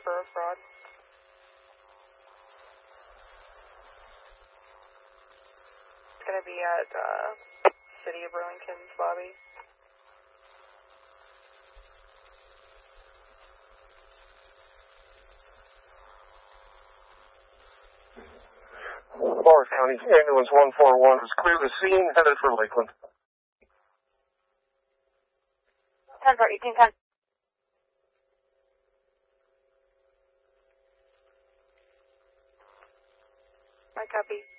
for a fraud. It's going to be at City of Burlington's lobby. Forest County Ambulance 141 is clear the scene, headed for Lakeland. 10 for 1810. I copy.